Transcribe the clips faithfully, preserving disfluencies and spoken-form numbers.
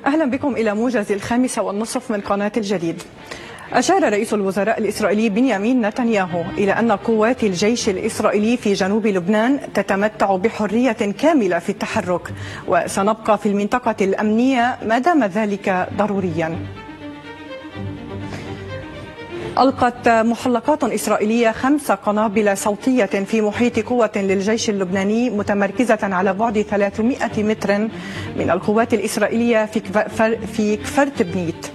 أهلا بكم إلى موجز الخامسة والنصف من قناة الجديد. أشار رئيس الوزراء الإسرائيلي بنيامين نتنياهو إلى أن قوات الجيش الإسرائيلي في جنوب لبنان تتمتع بحرية كاملة في التحرك، وسنبقى في المنطقة الأمنية ما دام ذلك ضروريا. ألقت محلقات إسرائيلية خمس قنابل صوتية في محيط قوة للجيش اللبناني متمركزة على بعد ثلاثمائة متر من القوات الإسرائيلية في كفر تبنيت.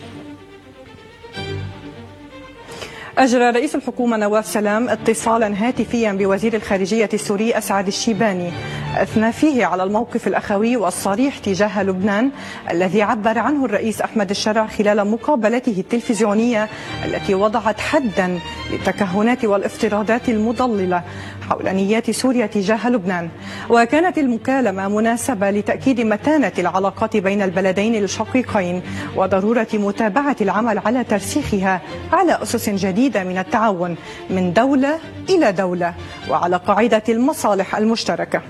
أجرى رئيس الحكومة نواف سلام اتصالا هاتفيا بوزير الخارجية السوري أسعد الشيباني، أثنى فيه على الموقف الأخوي والصريح تجاه لبنان الذي عبر عنه الرئيس أحمد الشرع خلال مقابلته التلفزيونية التي وضعت حدا للتكهنات والافتراضات المضللة حول نيات سوريا تجاه لبنان. وكانت المكالمة مناسبة لتأكيد متانة العلاقات بين البلدين الشقيقين وضرورة متابعة العمل على ترسيخها على أسس جديدة من التعاون من دولة إلى دولة وعلى قاعدة المصالح المشتركة.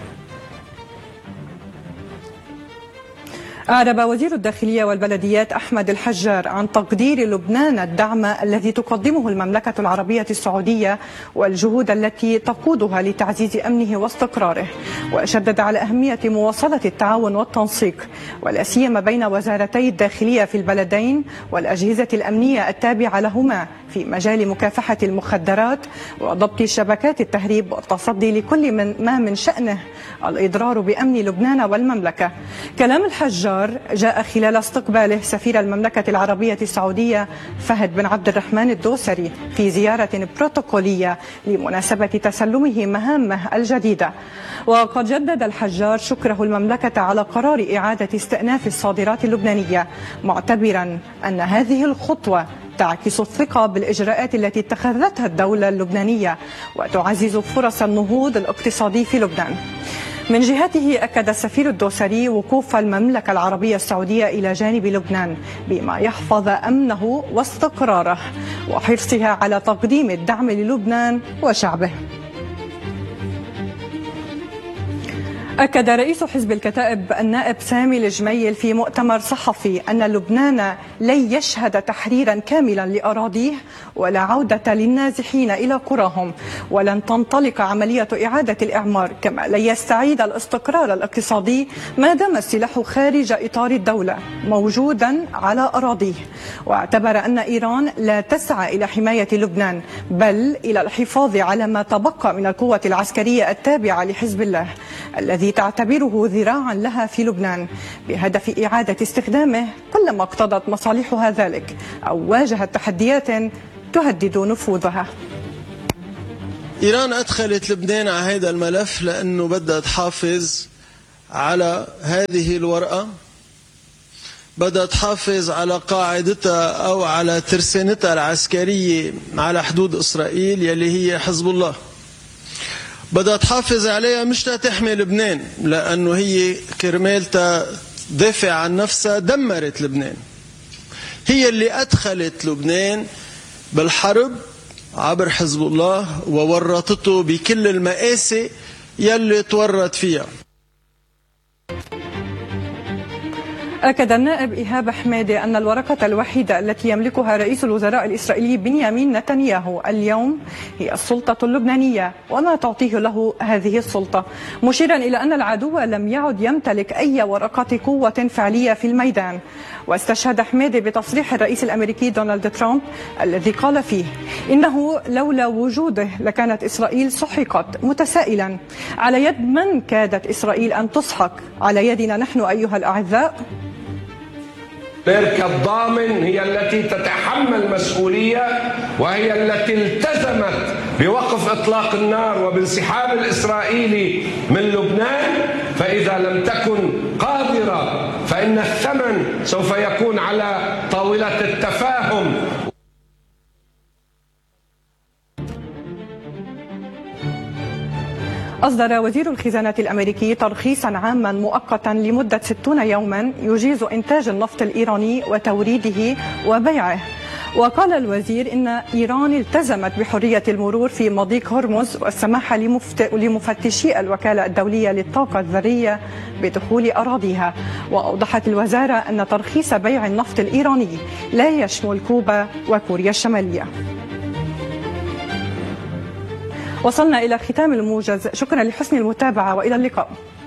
أعرب وزير الداخلية والبلديات أحمد الحجار عن تقدير لبنان الدعم الذي تقدمه المملكة العربية السعودية والجهود التي تقودها لتعزيز أمنه واستقراره، وشدد على أهمية مواصلة التعاون والتنسيق ولا سيما بين وزارتي الداخلية في البلدين والأجهزة الأمنية التابعة لهما في مجال مكافحة المخدرات وضبط شبكات التهريب والتصدي لكل من ما من شأنه الإضرار بأمن لبنان والمملكة. كلام الحجار جاء خلال استقباله سفير المملكة العربية السعودية فهد بن عبد الرحمن الدوسري في زيارة بروتوكولية لمناسبة تسلمه مهامه الجديدة. وقد جدد الحجار شكره المملكة على قرار إعادة استئناف الصادرات اللبنانية، معتبرا أن هذه الخطوة تعكس الثقة بالإجراءات التي اتخذتها الدولة اللبنانية وتعزز فرص النهوض الاقتصادي في لبنان. من جهته أكد السفير الدوسري وقوف المملكة العربية السعودية إلى جانب لبنان بما يحفظ أمنه واستقراره وحرصها على تقديم الدعم للبنان وشعبه. أكد رئيس حزب الكتائب النائب سامي الجميل في مؤتمر صحفي أن لبنان لن يشهد تحريرا كاملا لأراضيه ولا عودة للنازحين إلى قراهم، ولن تنطلق عملية إعادة الإعمار، كما لن يستعيد الاستقرار الاقتصادي ما دام السلاح خارج إطار الدولة موجودا على أراضيه. واعتبر أن إيران لا تسعى إلى حماية لبنان بل إلى الحفاظ على ما تبقى من القوة العسكرية التابعة لحزب الله الذي تعتبره ذراعا لها في لبنان بهدف إعادة استخدامه كلما اقتضت مصالحها ذلك أو واجهت تحديات تهدد نفوذها. إيران أدخلت لبنان على هذا الملف لأنه بدها تحافظ على هذه الورقة، بدها تحافظ على قاعدتها أو على ترسانتها العسكرية على حدود إسرائيل يلي هي حزب الله. بدها تحافظ عليها مش تحمي لبنان، لأنه هي كرمال تدافع عن نفسها دمرت لبنان. هي اللي أدخلت لبنان بالحرب عبر حزب الله وورطته بكل المآسي يلي تورط فيها. أكد النائب إيهاب حميدة أن الورقة الوحيدة التي يملكها رئيس الوزراء الإسرائيلي بنيامين نتنياهو اليوم هي السلطة اللبنانية وما تعطيه له هذه السلطة، مشيرا إلى أن العدو لم يعد يمتلك أي ورقة قوة فعلية في الميدان. واستشهد حميدة بتصريح الرئيس الأمريكي دونالد ترامب الذي قال فيه إنه لولا وجوده لكانت إسرائيل سحقت، متسائلا على يد من كادت إسرائيل أن تسحق؟ على يدنا نحن أيها الأعزاء. أمريكا الضامن هي التي تتحمل مسؤولية، وهي التي التزمت بوقف إطلاق النار وبانسحاب الإسرائيلي من لبنان. فإذا لم تكن قادرة فإن الثمن سوف يكون على طاولة التفاهم. أصدر وزير الخزانة الأمريكي ترخيصا عاما مؤقتا لمدة ستين يوما يجيز إنتاج النفط الإيراني وتوريده وبيعه. وقال الوزير إن إيران التزمت بحرية المرور في مضيق هرمز والسماح لمفتشي الوكالة الدولية للطاقة الذرية بدخول أراضيها. وأوضحت الوزارة أن ترخيص بيع النفط الإيراني لا يشمل كوبا وكوريا الشمالية. وصلنا إلى ختام الموجز، شكرا لحسن المتابعة وإلى اللقاء.